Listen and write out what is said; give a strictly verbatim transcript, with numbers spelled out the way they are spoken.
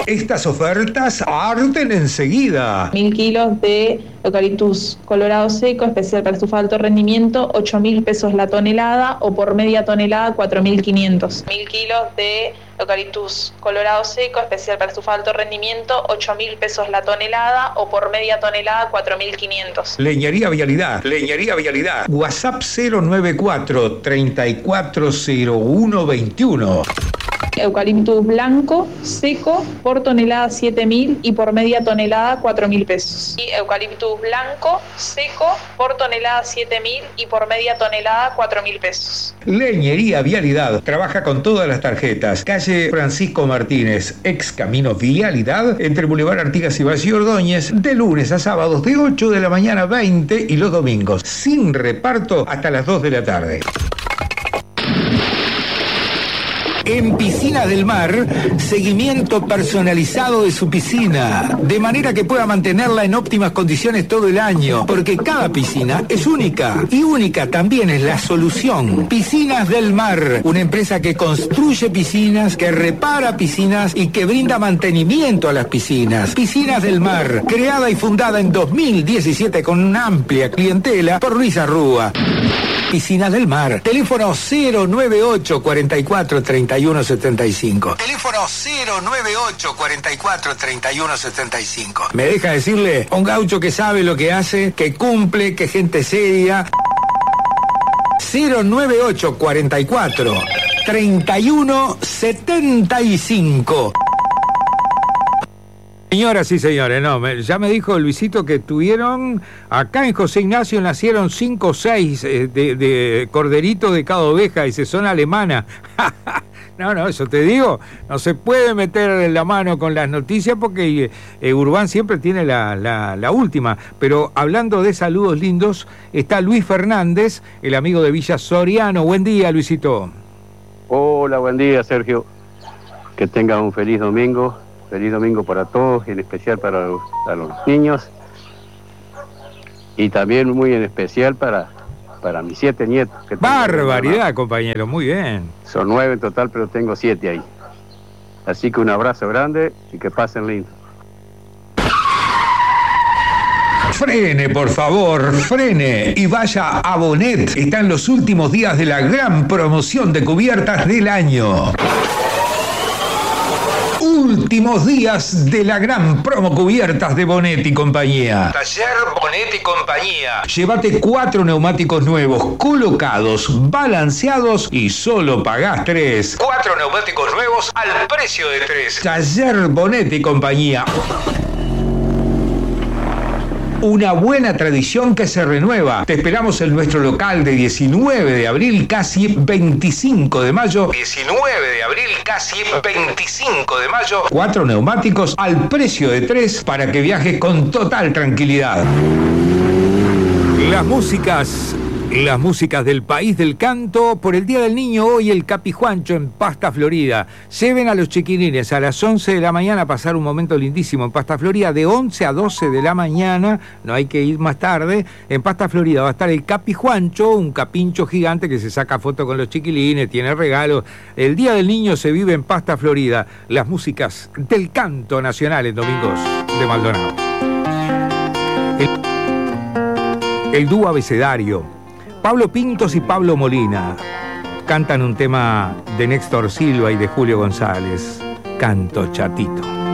Estas ofertas arden enseguida. Mil kilos de eucaliptus colorado seco, especial para estufa de alto rendimiento, ocho mil pesos la tonelada, o por media tonelada, cuatro mil quinientos. Mil kilos de eucaliptus colorado seco, especial para estufa de alto rendimiento, ocho mil pesos la tonelada, o por media tonelada, cuatro mil quinientos. Leñería Vialidad, Leñería Vialidad. WhatsApp cero nueve cuatro, treinta y cuatro cero uno veintiuno. Eucaliptus blanco seco por tonelada siete mil y por media tonelada cuatro mil pesos. Y eucaliptus blanco seco por tonelada siete mil y por media tonelada cuatro mil pesos. Leñería Vialidad trabaja con todas las tarjetas. Calle Francisco Martínez, ex Camino Vialidad, entre Boulevard Artigas y Valle Ordóñez, de lunes a sábados de ocho de la mañana a veinte y los domingos, sin reparto hasta las dos de la tarde. En Piscinas del Mar, seguimiento personalizado de su piscina, de manera que pueda mantenerla en óptimas condiciones todo el año, porque cada piscina es única, y única también es la solución. Piscinas del Mar, una empresa que construye piscinas, que repara piscinas y que brinda mantenimiento a las piscinas. Piscinas del Mar, creada y fundada en dos mil diecisiete con una amplia clientela por Luis Arrúa. Piscinas del Mar. Teléfono cero nueve ocho, cuarenta y cuatro, treinta y uno setenta y cinco. Teléfono cero nueve ocho, cuarenta y cuatro, treinta y uno setenta y cinco. Me deja decirle, un gaucho que sabe lo que hace, que cumple, que gente seria. cero nueve ocho, cuarenta y cuatro, treinta y uno setenta y cinco. Señoras y señores, no, me, ya me dijo Luisito que tuvieron, acá en José Ignacio nacieron cinco o seis eh, de, de corderitos de cada oveja, dice, son alemanas. No, no, eso te digo, no se puede meter la mano con las noticias porque eh, Urbán siempre tiene la, la, la última. Pero hablando de saludos lindos, está Luis Fernández, el amigo de Villa Soriano. Buen día, Luisito. Hola, buen día, Sergio. Que tengan un feliz domingo. Feliz domingo para todos, en especial para los, para los niños. Y también muy en especial para, para mis siete nietos. Que Barbaridad, compañero, muy bien. Son nueve en total, pero tengo siete ahí. Así que un abrazo grande y que pasen lindo. Frene, por favor, frene y vaya a Bonet. Están los últimos días de la gran promoción de cubiertas del año. Últimos días de la gran promo cubiertas de Bonet y compañía. Taller Bonet y compañía. Llévate cuatro neumáticos nuevos, colocados, balanceados y solo pagás tres. Cuatro neumáticos nuevos al precio de tres. Taller Bonet y compañía. Una buena tradición que se renueva. Te esperamos en nuestro local de diecinueve de abril, casi veinticinco de mayo. diecinueve de abril, casi veinticinco de mayo. Cuatro neumáticos al precio de tres para que viajes con total tranquilidad. Las músicas, las músicas del país del canto. Por el Día del Niño, hoy el Capijuancho en Pasta Florida. Lleven a los chiquilines a las once de la mañana a pasar un momento lindísimo en Pasta Florida. De once a doce de la mañana, no hay que ir más tarde. En Pasta Florida va a estar el Capijuancho, un capincho gigante que se saca foto con los chiquilines, tiene regalos. El Día del Niño se vive en Pasta Florida. Las músicas del canto nacional en Domingos de Maldonado. El, el dúo abecedario. Pablo Pintos y Pablo Molina cantan un tema de Néstor Silva y de Julio González, Canto Chatito.